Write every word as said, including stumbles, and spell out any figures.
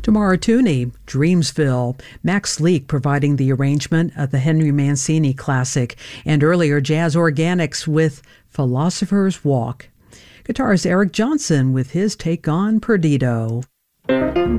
Tamara Tooney, Dreamsville, Max Leak providing the arrangement of the Henry Mancini classic, and earlier Jazz Organics with Philosopher's Walk. Guitarist Eric Johnson with his take on Perdido.